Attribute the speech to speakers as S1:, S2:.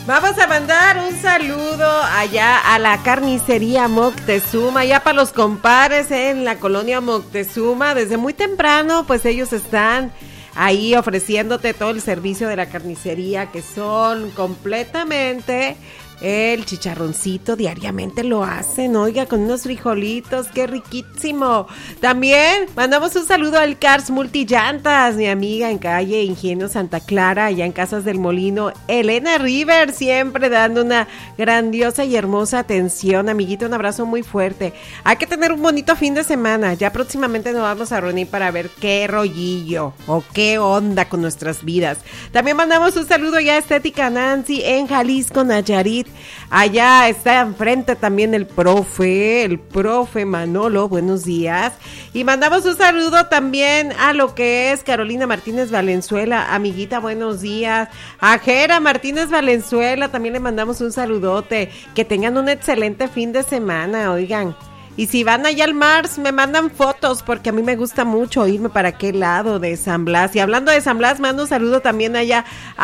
S1: Vamos a mandar un saludo allá a la carnicería Moctezuma, allá para los compadres en la colonia Moctezuma. Desde muy temprano, pues ellos están ahí ofreciéndote todo el servicio de la carnicería, que son completamente el chicharroncito, diariamente lo hacen, oiga, con unos frijolitos, qué riquísimo. También mandamos un saludo al Cars Multillantas, mi amiga en calle Ingenio Santa Clara, allá en Casas del Molino, Elena River, siempre dando una grandiosa y hermosa atención. Amiguita, un abrazo muy fuerte. Hay que tener un bonito fin de semana, ya próximamente nos vamos a reunir para ver qué rollillo o qué onda con nuestras vidas. También mandamos un saludo ya a Estética Nancy en Jalisco, Nayarit. Allá está enfrente también el profe Manolo, buenos días. Y mandamos un saludo también a lo que es Carolina Martínez Valenzuela, amiguita, buenos días. A Jera Martínez Valenzuela también le mandamos un saludote. Que tengan un excelente fin de semana, oigan. Y si van allá al Mars, me mandan fotos, porque a mí me gusta mucho irme para aquel lado de San Blas. Y hablando de San Blas, mando un saludo también allá